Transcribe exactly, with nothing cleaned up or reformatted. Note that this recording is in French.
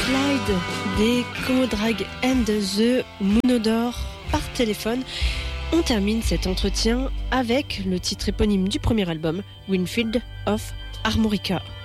Slide des Comodrag and the Moonodore par téléphone. On termine cet entretien avec le titre éponyme du premier album, Winfield of Armorica.